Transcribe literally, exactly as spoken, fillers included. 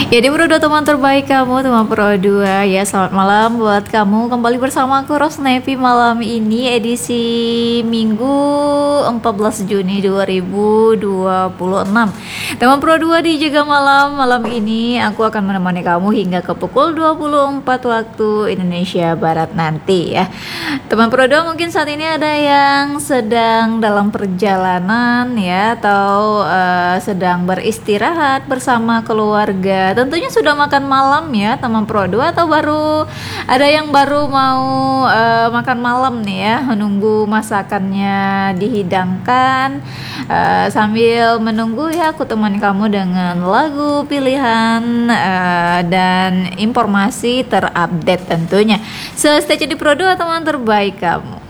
Ya di Pro dua teman terbaik kamu, teman Pro dua ya. Selamat malam buat kamu. Kembali bersama aku Rosnevi malam ini edisi Minggu empat belas Juni dua ribu dua puluh enam. Teman Pro dua di Jaga Malam malam ini aku akan menemani kamu hingga ke pukul dua puluh empat waktu Indonesia Barat nanti ya. Teman Pro dua mungkin saat ini ada yang sedang dalam perjalanan ya, atau uh, sedang beristirahat bersama keluarga. Tentunya sudah makan malam ya teman Pro dua, atau baru ada yang baru mau uh, makan malam nih ya, menunggu masakannya dihidangkan. Uh, sambil menunggu ya, aku temani kamu dengan lagu pilihan uh, dan informasi terupdate tentunya. So stay tune di Pro dua teman terbaik kamu.